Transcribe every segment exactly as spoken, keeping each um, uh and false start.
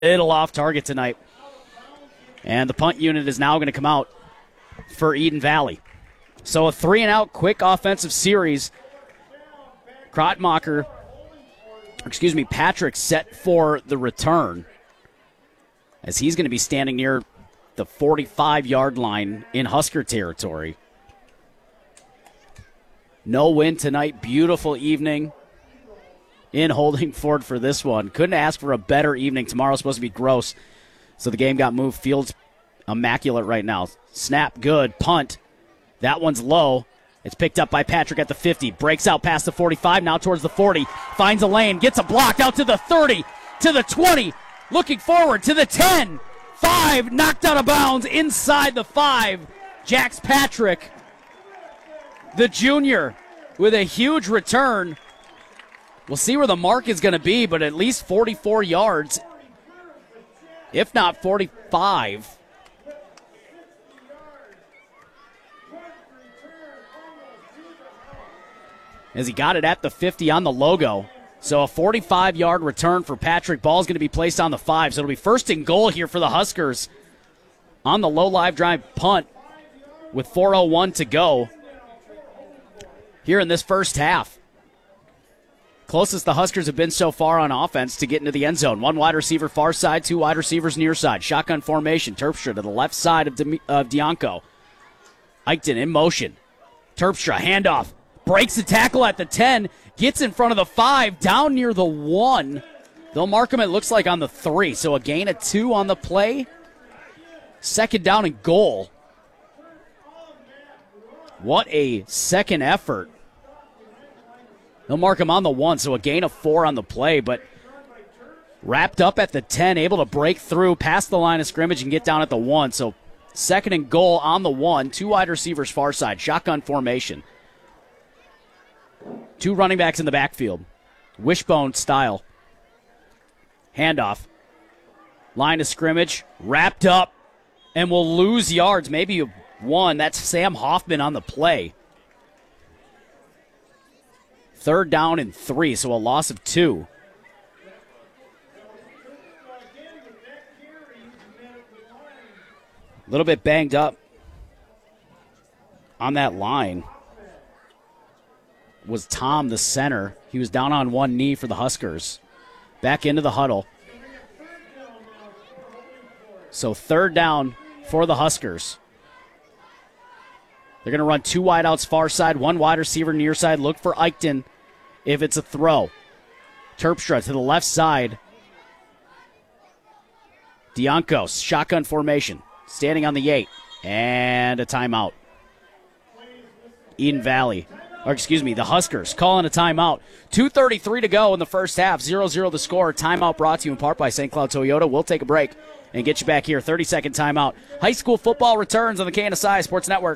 little off target tonight. And the punt unit is now going to come out for Eden Valley. So a three and out quick offensive series. Krotmacher, excuse me, Patrick set for the return as he's going to be standing near the forty-five-yard line in Husker territory. No wind tonight. Beautiful evening in Holdingford for this one. Couldn't ask for a better evening. Tomorrow's supposed to be gross, so the game got moved. Field's immaculate right now. Snap good. Punt. That one's low. It's picked up by Patrick at the fifty. Breaks out past the forty-five, now towards the forty. Finds a lane. Gets a block out to the thirty, to the twenty. Looking forward to the ten. five. Knocked out of bounds inside the five. Jax Patrick, the junior, with a huge return. We'll see where the mark is going to be, but at least forty-four yards, if not forty-five. As he got it at the fifty on the logo. So a forty-five-yard return for Patrick. Ball's going to be placed on the five. So it'll be first and goal here for the Huskers on the low live drive punt with four oh one to go here in this first half. Closest the Huskers have been so far on offense to get into the end zone. One wide receiver far side, two wide receivers near side. Shotgun formation. Terpstra to the left side of, De- of Dianco. Eichten in motion. Terpstra, handoff. Breaks the tackle at the ten. Gets in front of the five. Down near the one. They'll mark him, it looks like, on the three. So a gain of two on the play. Second down and goal. What a second effort. They'll mark him on the one, so a gain of four on the play, but wrapped up at the ten, able to break through past the line of scrimmage and get down at the one. So second and goal on the one, two wide receivers far side, shotgun formation. Two running backs in the backfield, wishbone style. Handoff. Line of scrimmage, wrapped up, and will lose yards, maybe one. That's Sam Hoffman on the play. Third down and three, so a loss of two. A little bit banged up on that line was Tom, the center. He was down on one knee for the Huskers. Back into the huddle. So third down for the Huskers. They're going to run two wideouts far side, one wide receiver near side. Look for Eichten if it's a throw. Terpstra to the left side. Dianco, shotgun formation, standing on the eight. And a timeout. Eden Valley, or excuse me, the Huskers calling a timeout. two thirty-three to go in the first half. zero zero the score. Timeout brought to you in part by Saint Cloud Toyota. We'll take a break and get you back here. thirty-second timeout. High school football returns on the K N S I Sports Network.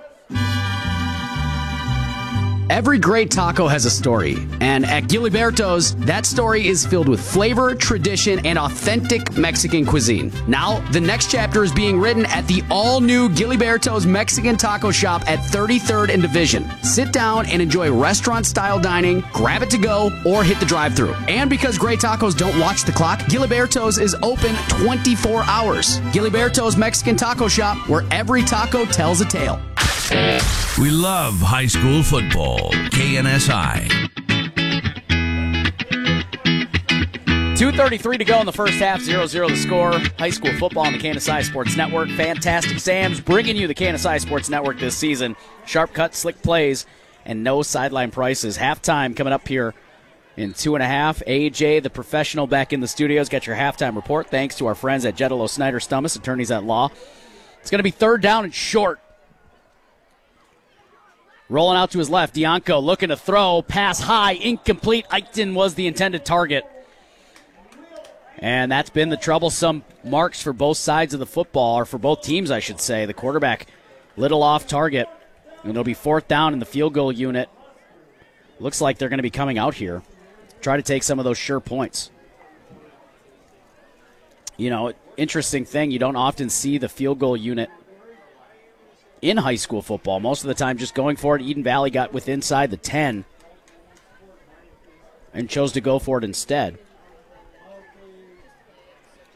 Every great taco has a story, and at Giliberto's, that story is filled with flavor, tradition, and authentic Mexican cuisine. Now, the next chapter is being written at the all-new Giliberto's Mexican Taco Shop at thirty-third and Division. Sit down and enjoy restaurant-style dining, grab it to go, or hit the drive-thru. And because great tacos don't watch the clock, Giliberto's is open twenty-four hours. Giliberto's Mexican Taco Shop, where every taco tells a tale. We love high school football. K N S I. two thirty-three to go in the first half. zero zero the score. High school football on the K N S I Sports Network. Fantastic Sam's bringing you the K N S I Sports Network this season. Sharp cuts, slick plays, and no sideline prices. Halftime coming up here in two and a half. A J, the professional, back in the studios. Got your halftime report. Thanks to our friends at Jetalo Snyder Stummis, attorneys at law. It's going to be third down and short. Rolling out to his left, Dianco looking to throw. Pass high, incomplete. Eichten was the intended target. And that's been the troublesome marks for both sides of the football, or for both teams, I should say. The quarterback little off target. And it'll be fourth down in the field goal unit. Looks like they're going to be coming out here. Try to take some of those sure points. You know, interesting thing, you don't often see the field goal unit in high school football. Most of the time just going for it. Eden Valley got with inside the ten and chose to go for it instead.